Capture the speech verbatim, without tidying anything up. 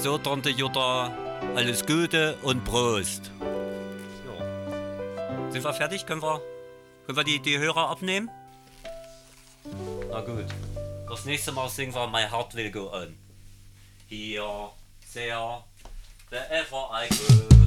So, Tante Jutta, alles Gute und Prost. Ja. Sind wir fertig? Können wir, können wir die, die Hörer abnehmen? Na gut. Das nächste Mal singen wir My Heart Will Go On. Here, there, wherever I go.